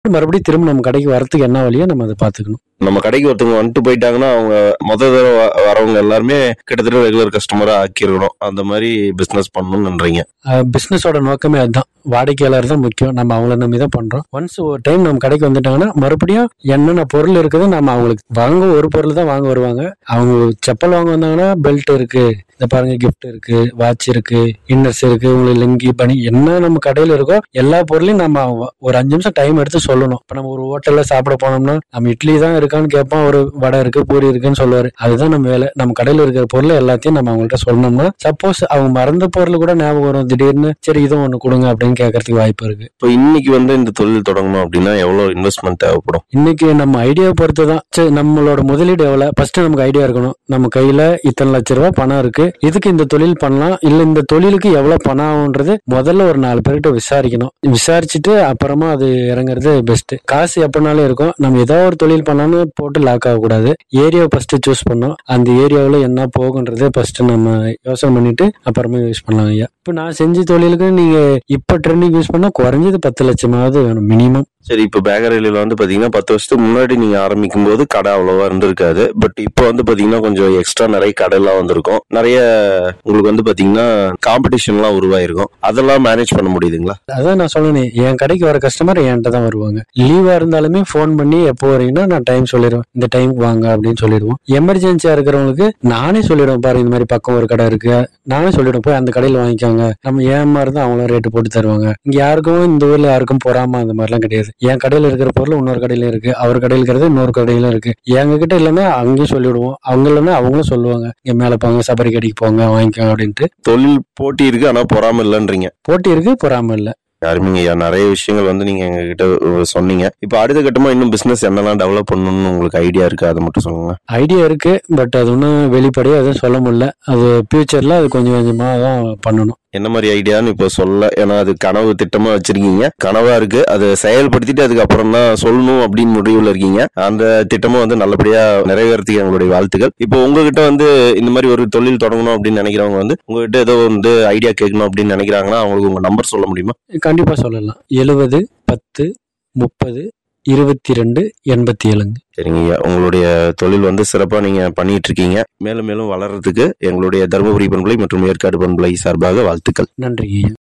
மறுபடியும் திரும்ப நம்ம கடைக்கு வரத்துக்கு என்ன வழியோ நம்ம அதை பார்த்துக்கணும். நம்ம கடைக்கு ஒருத்தவங்க வந்துட்டு போயிட்டாங்கன்னா அவங்க தடவை வரவங்க எல்லாருமே கிட்டத்தட்ட ரெகுலர் கஸ்டமரா ஆக்கிருக்கணும். அந்த மாதிரி பிசினஸ் பண்ணணும்ன்றீங்க. பிசினஸோட நோக்கமே அதுதான். வாடிக்கையாளர் தான் முக்கியம். நம்ம அவங்கள நம்பி தான் பண்றோம். ஒன்ஸ் ஒரு டைம் நம்ம கடைக்கு வந்துட்டாங்கன்னா மறுபடியும் என்னென்ன பொருள் இருக்குது நம்ம அவங்களுக்கு வாங்க ஒரு பொருள் தான் வாங்க வருவாங்க. அவங்க செப்பல் வாங்க வந்தாங்கன்னா பெல்ட் இருக்கு, இந்த பாருங்க கிஃப்ட் இருக்கு, வாட்ச் இருக்கு, இன்னர்ஸ் இருக்கு, உங்களுக்கு லுங்கி பனி என்ன நம்ம கடையில இருக்கோ எல்லா பொருளையும் நம்ம ஒரு 5 நிமிஷம் டைம் எடுத்து சொல்லணும். இப்ப நம்ம ஒரு ஹோட்டல்ல சாப்பிட போனோம்னா நம்ம இட்லி தான் இருக்கான்னு கேட்போம், ஒரு வடை இருக்கு பூரி இருக்குன்னு சொல்லுவாரு. அதுதான் நம்ம வேலை. நம்ம கடையில இருக்கிற பொருள் எல்லாத்தையும் நம்ம அவங்கள்ட்ட சொல்லணும்னா சப்போஸ் அவங்க மறந்த பொருள் கூட ஞாபகம் வரும். திடீர்னு சரி இதுவும் ஒண்ணு கொடுங்க அப்படின்னு கேட்கறதுக்கு வாய்ப்பு இருக்கு. இப்போ இன்னைக்கு இந்த தொழில் தொடங்கணும் அப்படின்னா எவ்வளவு இன்வெஸ்ட்மெண்ட் தேவைப்படும்? இன்னைக்கு நம்ம ஐடியா பொறுத்து தான். சரி நம்மளோட முதலீடு எவ்வளவு, ஃபர்ஸ்ட் நமக்கு ஐடியா இருக்கணும். நம்ம கையில இத்தனை லட்ச ரூபாய் பணம் இருக்கு, இதுக்கு இந்த தொழில் பண்ணலாம், இல்ல இந்த தொழிலுக்கு எவ்வளவு பணம் ஆகுன்றது முதல்ல ஒரு 4 பேர்கிட்ட விசாரிக்கணும். விசாரிச்சுட்டு அப்புறமா அது இறங்குறது பெஸ்ட். காசு எப்பனாலும் இருக்கும். நம்ம ஏதோ ஒரு தொழில் பண்ணாலும் போட்டு லாக் ஆகக்கூடாது. ஏரியாவை ஃபர்ஸ்ட் சூஸ் பண்ணோம். அந்த ஏரியாவில் என்ன போகுன்றதை ஃபர்ஸ்ட் நம்ம யோசனை பண்ணிட்டு அப்புறமா யூஸ் பண்ணலாம் ஐயா. இப்ப நான் செஞ்ச தொழிலுக்கு நீங்க இப்ப ட்ரெண்டிங் யூஸ் பண்ணா குறைஞ்சது 10 லட்சமாவது வேணும் மினிமம். சரி, இப்ப பேக்கரியில பாத்தீங்கன்னா 10 வருஷத்துக்கு முன்னாடி நீங்க ஆரம்பிக்கும் போது கடை அவ்வளவா இருந்திருக்காது. பட் இப்போ பாத்தீங்கன்னா கொஞ்சம் எக்ஸ்ட்ரா நிறைய கடை எல்லாம் வந்திருக்கும். நிறைய உங்களுக்கு பாத்தீங்கன்னா காம்படிஷன் எல்லாம் உருவாயிருக்கும். அதெல்லாம் மேனேஜ் பண்ண முடியுதுங்களா? அதான் நான் சொன்னேன், என் கடைக்கு வர கஸ்டமர் என்கிட்ட தான் வருவாங்க. லீவா இருந்தாலுமே போன் பண்ணி எப்போ வரீங்கன்னா நான் டைம் சொல்லிடுவேன், இந்த டைமுக்கு வாங்க அப்படின்னு சொல்லிடுவோம். எமர்ஜென்சியா இருக்கிறவங்களுக்கு நானே சொல்லிடுவேன், பாரு இந்த மாதிரி பக்கம் ஒரு கடை இருக்கு, நானே சொல்லிடுவேன் போய் அந்த கடையில வாங்கிக்கோங்க. நம்ம ஏமா இருந்தா அவங்களும் ரேட்டு போட்டு தருவாங்க. இங்க யாருக்கும் இந்த ஊர்ல யாருக்கும் போறாம அந்த மாதிரி எல்லாம் கிடையாது. என் கடையில இருக்கிற பொருள் இன்னொரு கடையில இருக்கு, அவர் கடையில இருக்கிறது இன்னொரு கடையில இருக்கு. எங்க கிட்ட இல்லைன்னா அங்கேயும் சொல்லிவிடுவோம், அவங்க இல்லைன்னா அவங்களும் சொல்லுவாங்க இங்க மேல போங்க சபரி கடைக்கு போங்க வாங்கிக்கோங்க அப்படின்ட்டு. தொழில் போட்டி இருக்கு, ஆனா பொறாம இல்லைன்றீங்க. போட்டி இருக்கு, பொறாம இல்ல. யாருமீங்க நிறைய விஷயங்கள் நீங்க எங்க கிட்ட சொன்னீங்க. இப்ப அடுத்த கட்டமா இன்னும் பிசினஸ் என்னெல்லாம் டெவலப் பண்ணணும்னு உங்களுக்கு ஐடியா இருக்கு, அதை மட்டும் சொல்லுங்க. ஐடியா இருக்கு, பட் அது ஒன்றும் வெளிப்படையா எதுவும் சொல்ல முடியல. அது ஃபியூச்சர்ல அது கொஞ்சம் கொஞ்சமா தான் பண்ணணும். என்ன மாதிரி ஐடியான்னு இப்போ சொல்ல, ஏன்னா அது கனவு திட்டமா வச்சிருக்கீங்க, கனவா இருக்கு. அதை செயல்படுத்திட்டு அதுக்கப்புறம் தான் சொல்லணும் அப்படின்னு முடிவுல இருக்கீங்க. அந்த திட்டமும் நல்லபடியா நிறைவேறதுக்கு எங்களுடைய வாழ்த்துக்கள். இப்போ உங்ககிட்ட இந்த மாதிரி ஒரு தொழில் தொடங்கணும் அப்படின்னு நினைக்கிறவங்க உங்ககிட்ட ஏதோ ஐடியா கேட்கணும் அப்படின்னு நினைக்கிறாங்கன்னா அவங்களுக்கு உங்க நம்பர் சொல்ல முடியுமா? கண்டிப்பா சொல்லலாம். 70 10 30 22 87. சரிங்க, உங்களுடைய தொழில் சிறப்பா நீங்க பண்ணிட்டு இருக்கீங்க. மேலும் மேலும் வளர்றதுக்கு எங்களுடைய தருமபுரி பண்பலை மற்றும் ஏற்காடு பண்பலை சார்பாக வாழ்த்துக்கள். நன்றி.